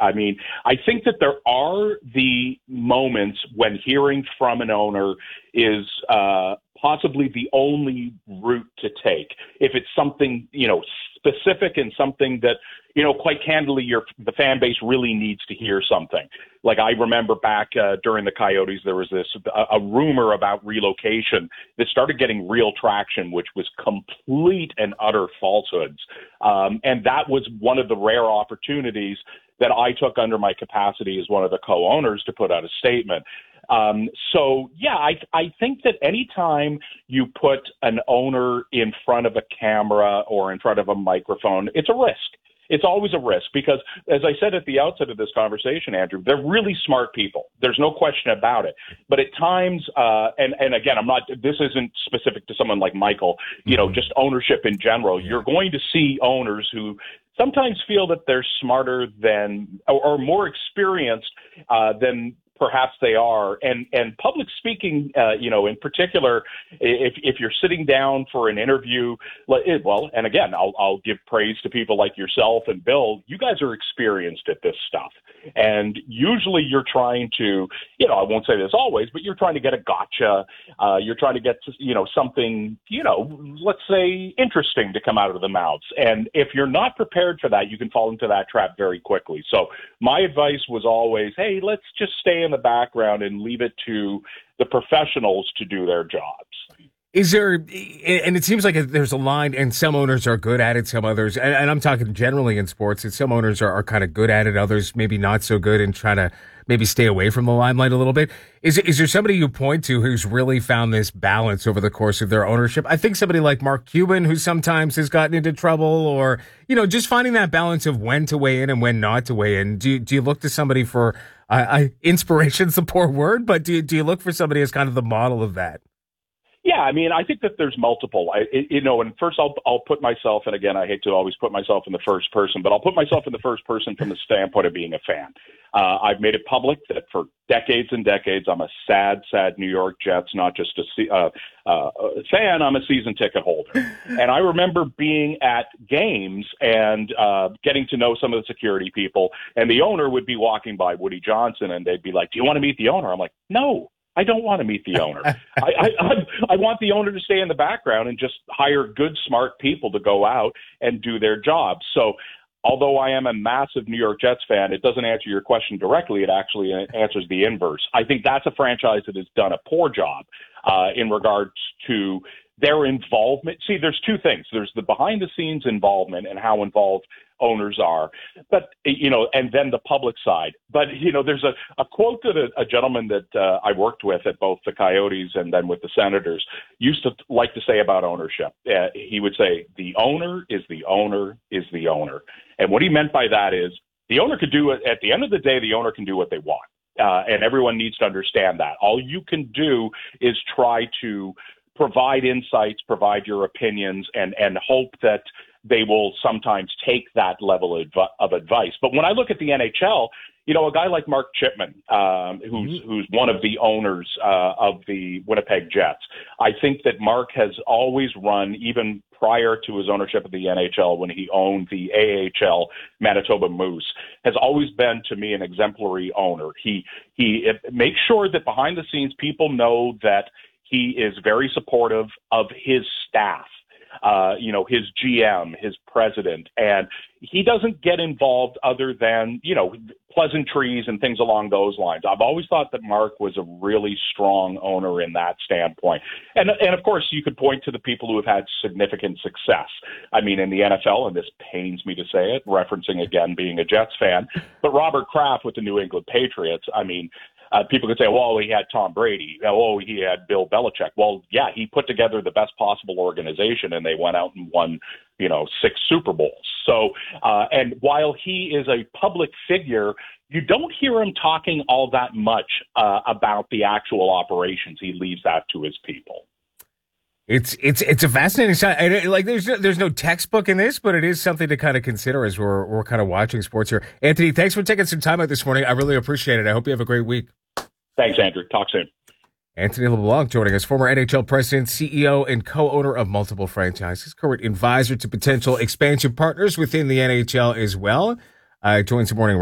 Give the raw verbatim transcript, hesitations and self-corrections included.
I mean, I think that there are the moments when hearing from an owner is uh, possibly the only route to take. If it's something, you know, specific and something that, you know, quite candidly, your the fan base really needs to hear something. Like I remember back uh, during the Coyotes, there was this a, a rumor about relocation that started getting real traction, which was complete and utter falsehoods. Um, and that was one of the rare opportunities that I took under my capacity as one of the co-owners to put out a statement. Um, so, yeah, I, I think that anytime you put an owner in front of a camera or in front of a microphone, it's a risk. It's always a risk because, as I said at the outset of this conversation, Andrew, they're really smart people. There's no question about it. But at times, uh, and, and again, I'm not, this isn't specific to someone like Michael, you know, just ownership in general. You're going to see owners who sometimes feel that they're smarter than or, or more experienced uh, than perhaps they are. And, and public speaking, uh, you know, in particular, if, if you're sitting down for an interview, well, and again, I'll, I'll give praise to people like yourself and Bill. You guys are experienced at this stuff. And usually you're trying to, you know, I won't say this always, but you're trying to get a gotcha. Uh, you're trying to get, to, you know, something, you know, let's say interesting to come out of the mouths. And if you're not prepared for that, you can fall into that trap very quickly. So my advice was always, hey, let's just stay in the background and leave it to the professionals to do their jobs. Is there, and it seems like there's a line, and some owners are good at it, some others, and, and I'm talking generally in sports, and some owners are, are kind of good at it, others maybe not so good and try to maybe stay away from the limelight a little bit. Is, is there somebody you point to who's really found this balance over the course of their ownership? I think somebody like Mark Cuban, who sometimes has gotten into trouble, or, you know, just finding that balance of when to weigh in and when not to weigh in. Do you, do you look to somebody for, uh, I, inspiration's a poor word, but do you, do you look for somebody as kind of the model of that? Yeah, I mean, I think that there's multiple. I, it, you know, and first I'll I'll put myself, and again, I hate to always put myself in the first person, but I'll put myself in the first person from the standpoint of being a fan. Uh, I've made it public that for decades and decades, I'm a sad, sad New York Jets, not just a uh, uh, fan, I'm a season ticket holder. And I remember being at games and uh, getting to know some of the security people, and the owner would be walking by, Woody Johnson, and they'd be like, do you want to meet the owner? I'm like, no. I don't want to meet the owner. I, I, I, I want the owner to stay in the background and just hire good, smart people to go out and do their jobs. So although I am a massive New York Jets fan, it doesn't answer your question directly. It actually answers the inverse. I think that's a franchise that has done a poor job uh, in regards to their involvement. See, there's two things. There's the behind-the-scenes involvement and how involved owners are, but, you know, and then the public side. But, you know, there's a, a quote that a, a gentleman that uh, I worked with at both the Coyotes and then with the Senators used to like to say about ownership. Uh, he would say, the owner is the owner is the owner. And what he meant by that is the owner could do it. At the end of the day, the owner can do what they want. Uh, and everyone needs to understand that. All you can do is try to provide insights, provide your opinions, and, and hope that they will sometimes take that level of, of advice. But when I look at the N H L, you know, a guy like Mark Chipman, um, who's mm-hmm. who's one of the owners uh, of the Winnipeg Jets, I think that Mark has always run, even prior to his ownership of the N H L when he owned the A H L Manitoba Moose, has always been, to me, an exemplary owner. He, he makes sure that behind the scenes people know that he is very supportive of his staff. Uh, you know, his G M, his president, and he doesn't get involved other than, you know, pleasantries and things along those lines. I've always thought that Mark was a really strong owner in that standpoint. And, and of course, you could point to the people who have had significant success. I mean, in the N F L, and this pains me to say it, referencing again being a Jets fan, but Robert Kraft with the New England Patriots, I mean, Uh, people could say, well, he had Tom Brady. Oh, he had Bill Belichick. Well, yeah, he put together the best possible organization, and they went out and won, you know, six Super Bowls. So, uh, and while he is a public figure, you don't hear him talking all that much uh, about the actual operations. He leaves that to his people. It's it's it's a fascinating side. And it, like there's no, there's no textbook in this, but it is something to kind of consider as we're we're kind of watching sports here. Anthony, thanks for taking some time out this morning. I really appreciate it. I hope you have a great week. Thanks, Andrew. Talk soon. Anthony LeBlanc joining us, former N H L president, C E O, and co-owner of multiple franchises, current advisor to potential expansion partners within the N H L as well. Uh, joins the morning.